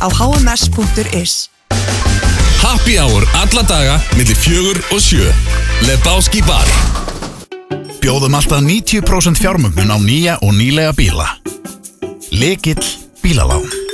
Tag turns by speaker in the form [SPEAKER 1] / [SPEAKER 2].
[SPEAKER 1] á hms.is.
[SPEAKER 2] Happy hour alla daga milli 4 og 7. Lebowski Bar.
[SPEAKER 3] Bjóðum alltaf 90% fjármögnun á nýja og nýlega bíla. Lykill bílalán.